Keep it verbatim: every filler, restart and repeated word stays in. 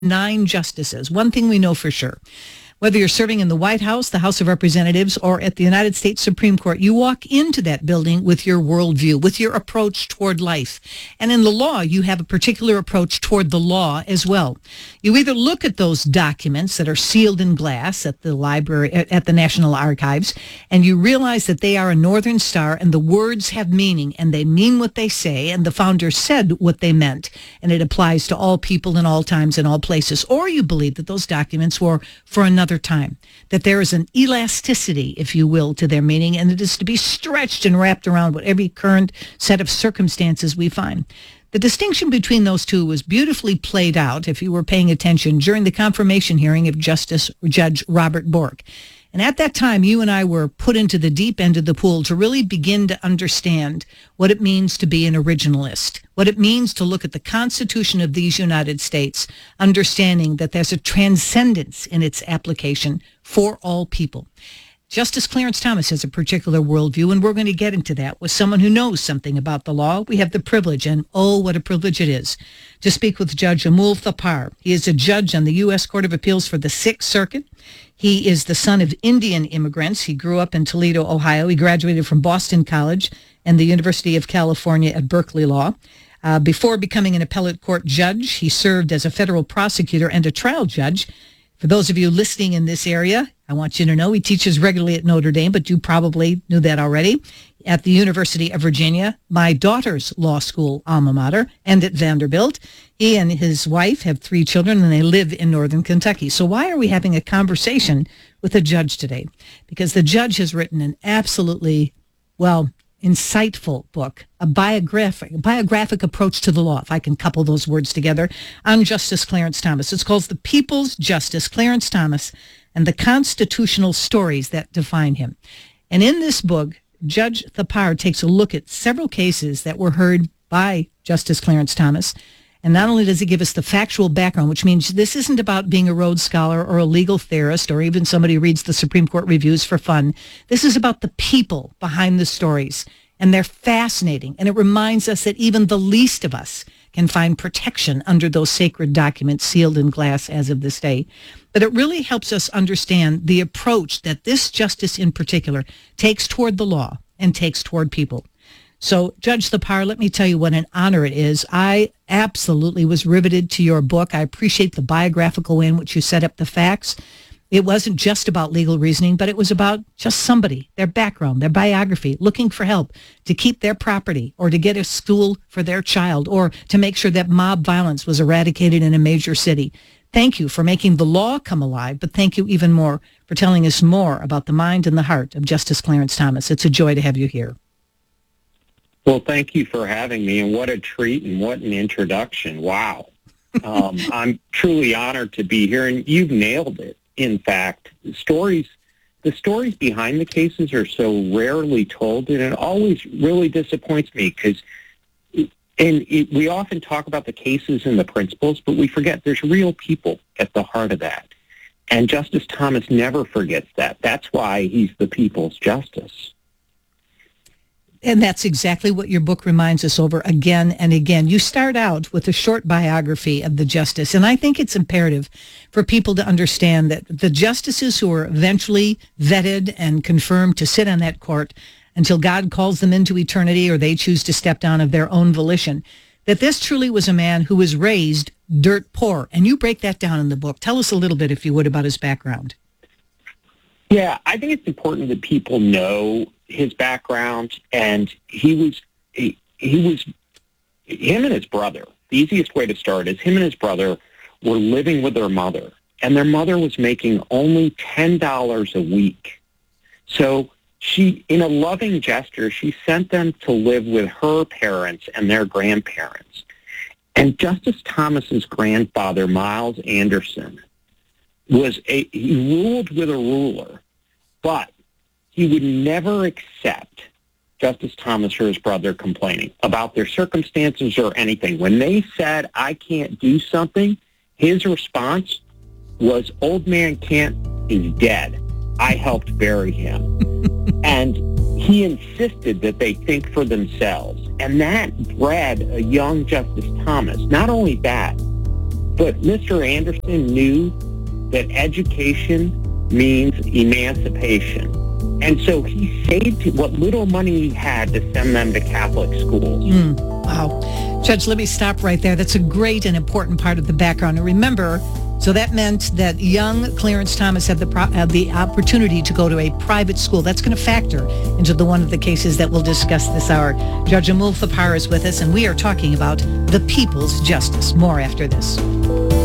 nine justices. One thing we know for sure. Whether you're serving in the White House, the House of Representatives, or at the United States Supreme Court, you walk into that building with your worldview, with your approach toward life. And in the law, you have a particular approach toward the law as well. You either look at those documents that are sealed in glass at the library, at the National Archives, and you realize that they are a Northern Star and the words have meaning and they mean what they say, and the founders said what they meant, and it applies to all people in all times and all places. Or you believe that those documents were for another time, that there is an elasticity, if you will, to their meaning, and it is to be stretched and wrapped around what every current set of circumstances we find. The distinction between those two was beautifully played out, if you were paying attention, during the confirmation hearing of Justice Judge Robert Bork. And at that time, you and I were put into the deep end of the pool to really begin to understand what it means to be an originalist, what it means to look at the Constitution of these United States, understanding that there's a transcendence in its application for all people. Justice Clarence Thomas has a particular worldview, and we're going to get into that with someone who knows something about the law. We have the privilege, and oh, what a privilege it is, to speak with Judge Amul Thapar. He is a judge on the U S Court of Appeals for the Sixth Circuit. He is the son of Indian immigrants. He grew up in Toledo, Ohio. He graduated from Boston College and the University of California at Berkeley Law. Uh, before becoming an appellate court judge, he served as a federal prosecutor and a trial judge. For those of you listening in this area, I want you to know he teaches regularly at Notre Dame, but you probably knew that already, at the University of Virginia, my daughter's law school alma mater, and at Vanderbilt. He and his wife have three children, and they live in northern Kentucky. So why are we having a conversation with a judge today? Because the judge has written an absolutely, well, insightful book, a biographic, biographic approach to the law, if I can couple those words together, on Justice Clarence Thomas. It's called The People's Justice, Clarence Thomas, and the Constitutional Stories That Define Him. And in this book, Judge Thapar takes a look at several cases that were heard by Justice Clarence Thomas. And not only does he give us the factual background, which means this isn't about being a Rhodes Scholar or a legal theorist or even somebody who reads the Supreme Court reviews for fun. This is about the people behind the stories, and they're fascinating. And it reminds us that even the least of us can find protection under those sacred documents sealed in glass as of this day. But it really helps us understand the approach that this justice in particular takes toward the law and takes toward people. So, Judge Thapar, let me tell you what an honor it is. I absolutely was riveted to your book. I appreciate the biographical way in which you set up the facts. It wasn't just about legal reasoning, but it was about just somebody, their background, their biography, looking for help to keep their property or to get a school for their child or to make sure that mob violence was eradicated in a major city. Thank you for making the law come alive, but thank you even more for telling us more about the mind and the heart of Justice Clarence Thomas. It's a joy to have you here. Well, thank you for having me, and what a treat and what an introduction. Wow. Um, I'm truly honored to be here, and you've nailed it. In fact, the stories, the stories behind the cases are so rarely told, and it always really disappoints me because and it, we often talk about the cases and the principles, but we forget there's real people at the heart of that. And Justice Thomas never forgets that. That's why he's the people's justice. And that's exactly what your book reminds us over again and again. You start out with a short biography of the justice, and I think it's imperative for people to understand that the justices who are eventually vetted and confirmed to sit on that court until God calls them into eternity or they choose to step down of their own volition, that this truly was a man who was raised dirt poor. And you break that down in the book. Tell us a little bit, if you would, about his background. Yeah, I think it's important that people know his background, and he was he, he was him and his brother. The easiest way to start is him and his brother were living with their mother, and their mother was making only ten dollars a week. So she, in a loving gesture, she sent them to live with her parents and their grandparents. And Justice Thomas's grandfather, Miles Anderson, was a he ruled with a ruler, but he would never accept Justice Thomas or his brother complaining about their circumstances or anything. When they said, I can't do something, his response was, old man Kent is dead. I helped bury him. And he insisted that they think for themselves. And that bred a young Justice Thomas. Not only that, But Mister Anderson knew that education means emancipation. And so he saved what little money he had to send them to Catholic schools. Mm, wow. Judge, let me stop right there. That's a great and important part of the background. And remember, so that meant that young Clarence Thomas had the pro- had the opportunity to go to a private school. That's going to factor into the one of the cases that we'll discuss this hour. Judge Amul Thapar is with us, and we are talking about the people's justice. More after this.